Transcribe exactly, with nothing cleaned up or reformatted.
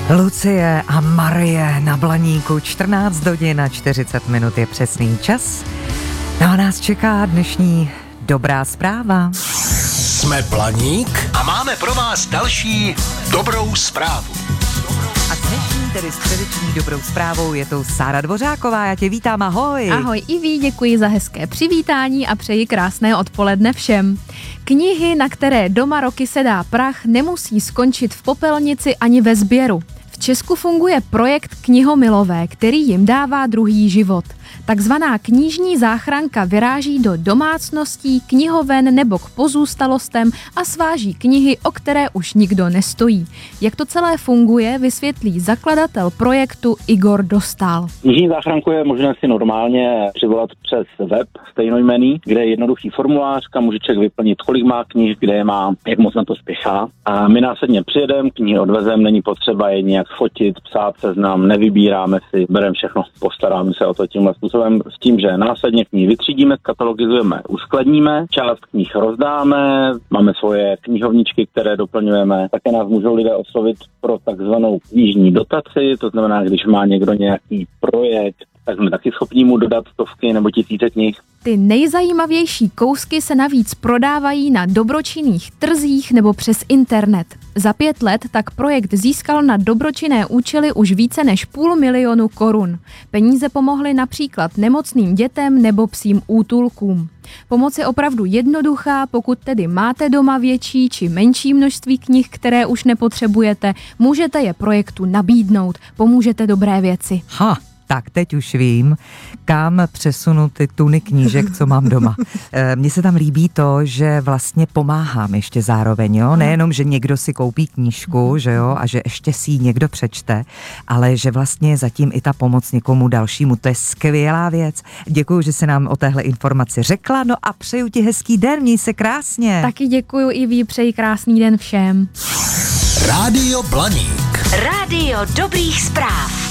Lucie a Marie na Blaníku, čtrnáct hodin a čtyřicet minut je přesný čas. No a nás čeká dnešní dobrá zpráva. Jsme Blaník a máme pro vás další dobrou zprávu. A dnešní, tedy středeční dobrou zprávou, je to Sára Dvořáková. Já tě vítám, ahoj. Ahoj, i vy, děkuji za hezké přivítání a přeji krásné odpoledne všem. Knihy, na které doma roky sedá prach, nemusí skončit v popelnici ani ve sběru. V Česku funguje projekt Knihomilové, který jim dává druhý život. Takzvaná knižní záchranka vyráží do domácností, knihoven nebo k pozůstalostem a sváží knihy, o které už nikdo nestojí. Jak to celé funguje, vysvětlí zakladatel projektu Igor Dostál. Knižní záchranku je možné si normálně přivolat přes web stejnojmenný, kde je jednoduchý formulář, kam může člověk vyplnit, kolik má knih, kde je má, jak moc na to spěchá. A my následně přijedeme, knihy odvezeme, není potřeba je nějak fotit, psát seznam, nevybíráme si, bereme všechno, postaráme se o to tímhle způsobem. S tím, že následně knihy vytřídíme, katalogizujeme, uskladníme, část knih rozdáme, máme svoje knihovničky, které doplňujeme. Také nás můžou lidé oslovit pro takzvanou knižní dotaci, to znamená, když má někdo nějaký projekt, tak jsme taky schopni mu dodat stovky nebo tisíce knih. Ty nejzajímavější kousky se navíc prodávají na dobročinných trzích nebo přes internet. Za pět let tak projekt získal na dobročinné účely už více než půl milionu korun. Peníze pomohly například nemocným dětem nebo psím útulkům. Pomoc je opravdu jednoduchá, pokud tedy máte doma větší či menší množství knih, které už nepotřebujete, můžete je projektu nabídnout, pomůžete dobré věci. Ha. Tak teď už vím, kam přesunu ty tuny knížek, co mám doma. Mně se tam líbí to, že vlastně pomáhám ještě zároveň, jo. Nejenom, že někdo si koupí knížku, že jo, a že ještě si ji někdo přečte, ale že vlastně zatím i ta pomoc někomu dalšímu. To je skvělá věc. Děkuju, že jsi nám o téhle informaci řekla, no a přeju ti hezký den, měj se krásně. Taky děkuju i vy, přeji krásný den všem. Rádio Blaník. Rádio dobrých zpráv.